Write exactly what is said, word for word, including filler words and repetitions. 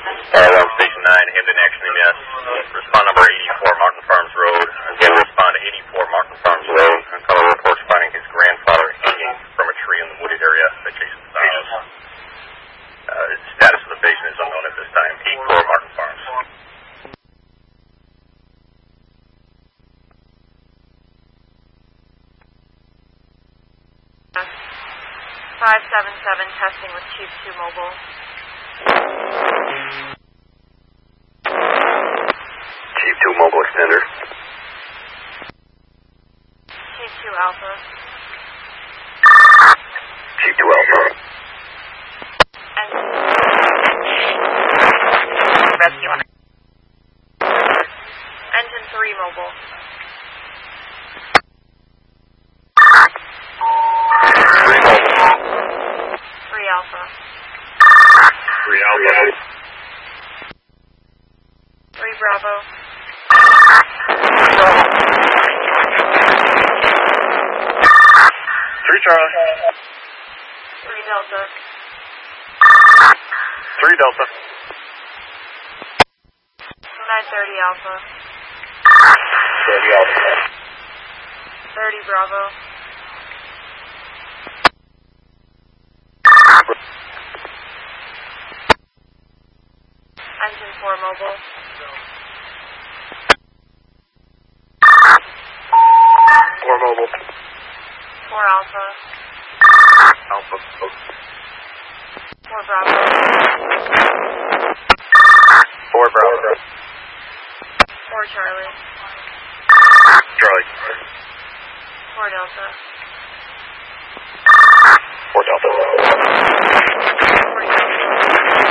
Uh, one Station nine, Hamden Action M S. Respond number eighty-four, Martin Farms Road. Again, respond to eighty-four, Martin Farms Road. And color reports finding his grandfather hanging from a tree in the wooded area adjacent to the house. Uh, the status of the patient is unknown at this time. eighty-four, Martin Farms. five seven seven, testing with Chief two Mobile. Chief two Mobile Extender. Chief two Alpha. Chief two Alpha. And rescue on it. Engine three Mobile. three Mobile. three Alpha. three Alpha. three Bravo. three Charlie. three Delta. three Delta. nine thirty Alpha. thirty Alpha. thirty Bravo. Engine four Mobile. four Mobile. four Alpha. Alpha. four Bravo.